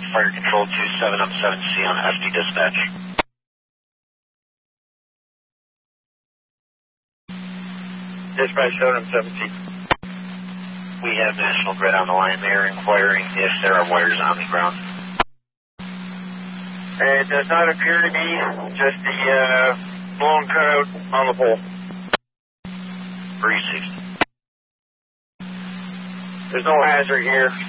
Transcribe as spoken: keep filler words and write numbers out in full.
Fire Control two seven up seven C on S D dispatch. Dispatch seven up seven C. We have National Grid on the line. They are inquiring if there are wires on the ground. It does not appear to be, just the uh, blown cutout on the pole. Received. There's no hazard here.